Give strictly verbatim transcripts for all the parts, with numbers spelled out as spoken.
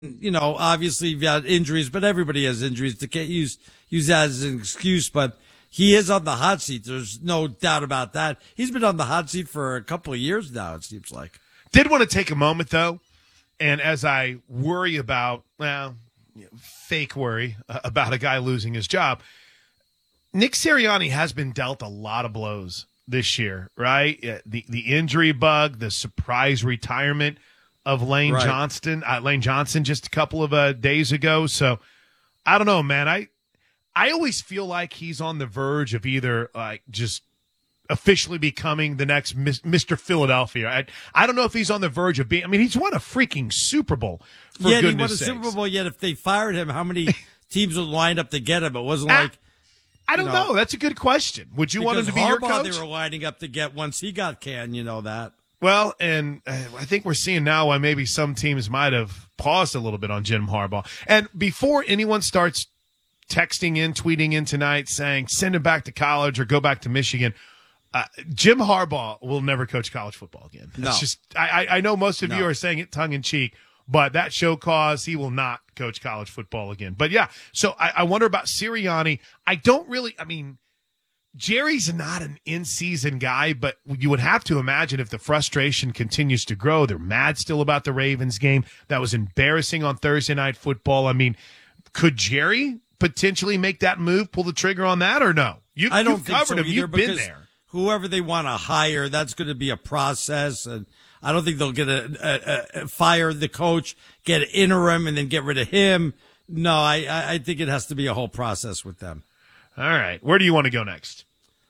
you know, obviously you've got injuries, but everybody has injuries. To can't use use that as an excuse, but he is on the hot seat. There's no doubt about that. He's been on the hot seat for a couple of years now, it seems like. Did want to take a moment, though, and as I worry about, well, you know, fake worry uh, about a guy losing his job, Nick Sirianni has been dealt a lot of blows this year, right? Uh, The the injury bug, the surprise retirement of Lane Right. Johnston, uh, Lane Johnson just a couple of uh, days ago. So I don't know, man. I I always feel like he's on the verge of either like just officially becoming the next Mis- Mister Philadelphia. I I don't know if he's on the verge of being. I mean, he's won a freaking Super Bowl. For Yet he goodness won a sakes. Super Bowl. Yet if they fired him, how many teams would line up to get him? It wasn't I- like I don't you know. know, That's a good question. Would you want him because to be your Harbaugh coach? they were lining up to get once he got canned. You know that. Well, and uh, I think we're seeing now why maybe some teams might have paused a little bit on Jim Harbaugh. And before anyone starts texting in, tweeting in tonight saying send him back to college or go back to Michigan, uh, Jim Harbaugh will never coach college football again. No. It's just I, I I know most of No. you are saying it tongue in cheek, but that show cause he will not coach college football again. But yeah, so I, I wonder about Sirianni. I don't really. I mean. Jerry's not an in-season guy, but you would have to imagine if the frustration continues to grow, they're mad still about the Ravens game. That was embarrassing on Thursday Night Football. I mean, could Jerry potentially make that move, pull the trigger on that, or no? You've, I don't you've think covered so him. either, You've been because there. Whoever they want to hire, that's going to be a process, and I don't think they'll get a, a, a fire the coach, get an interim, and then get rid of him. No, I, I I think it has to be a whole process with them. All right. Where do you want to go next?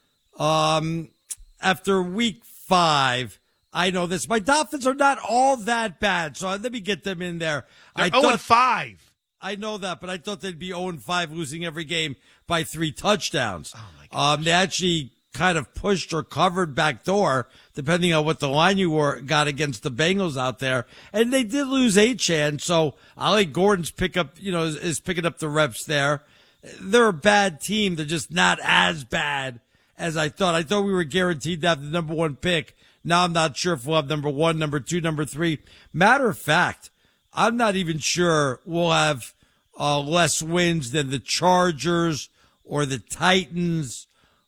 Um, after week five, I know this. My Dolphins are not all that bad, so let me get them in there. They're I oh and thought, five. I know that, but I thought they'd be oh and five, losing every game by three touchdowns. Oh, my gosh. Um, they actually kind of pushed or covered back door, depending on what the line you were got against the Bengals out there. And they did lose Achane, so I like Gordon's pick up, you know, is, is picking up the reps there. They're a bad team. They're just not as bad as I thought. I thought we were guaranteed to have the number one pick. Now I'm not sure if we'll have number one, number two, number three. Matter of fact, I'm not even sure we'll have uh, less wins than the Chargers or the Titans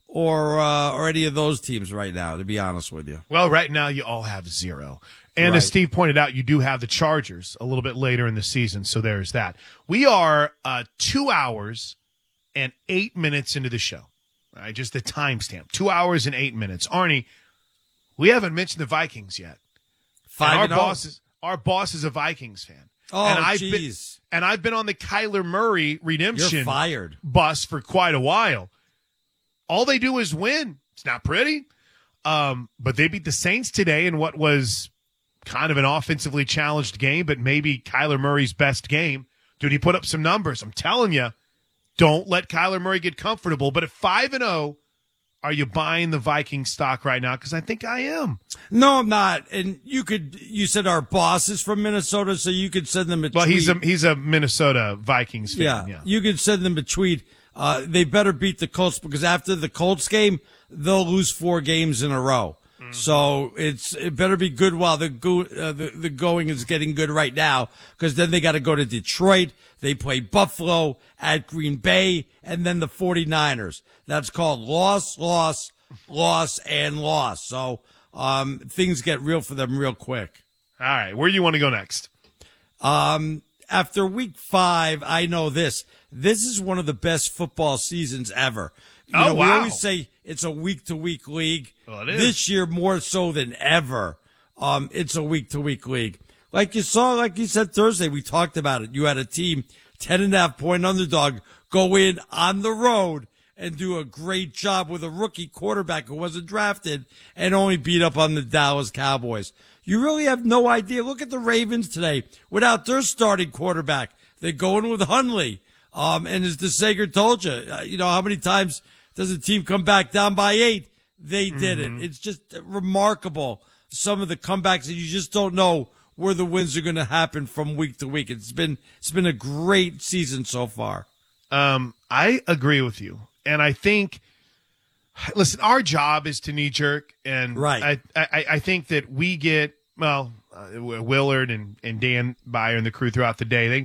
or uh, or any of those teams right now, to be honest with you. Well, right now you all have zero. And Right. as Steve pointed out, you do have the Chargers a little bit later in the season, so there's that. We are uh, two hours and eight minutes into the show. All right, just the timestamp. Two hours and eight minutes. Arnie, we haven't mentioned the Vikings yet. Five and our and oh. boss is our boss is a Vikings fan. Oh, and I've been, jeez. and I've been on the Kyler Murray redemption You're fired. bus for quite a while. All they do is win. It's not pretty. Um, but they beat the Saints today in what was kind of an offensively challenged game, but maybe Kyler Murray's best game. Dude, he put up some numbers. I'm telling you, don't let Kyler Murray get comfortable. But at five and oh, are you buying the Viking stock right now? Because I think I am. No, I'm not. And you could, you said our boss is from Minnesota, so you could send them a Well, tweet. he's a he's a Minnesota Vikings fan. Yeah, Yeah. you could send them a tweet. Uh, they better beat the Colts, because after the Colts game, they'll lose four games in a row. Mm-hmm. So it's it better be good while the go, uh, the, the going is getting good right now, because then they got to go to Detroit. They play Buffalo, at Green Bay, and then the 49ers. That's called loss, loss, loss, and loss. So um, things get real for them real quick. All right, where do you want to go next? Um, after week five, I know this. This is one of the best football seasons ever. You Oh, know, wow. We always say it's a week-to-week league. Well, it is. This year, more so than ever, um, it's a week-to-week league. Like you saw, like you said Thursday, we talked about it. You had a team, ten and a half point underdog, go in on the road and do a great job with a rookie quarterback who wasn't drafted and only beat up on the Dallas Cowboys. You really have no idea. Look at the Ravens today without their starting quarterback. They're going with Hundley. Um, and as DeSager told you, uh, you know, how many times does a team come back down by eight? They did Mm-hmm. it. It's just remarkable. Some of the comebacks that you just don't know where the wins are going to happen from week to week. It's been, it's been a great season so far. Um, I agree with you. And I think, listen, our job is to knee jerk. And Right. I, I, I think that we get, well, uh, Willard and, and Dan Byer and the crew throughout the day. They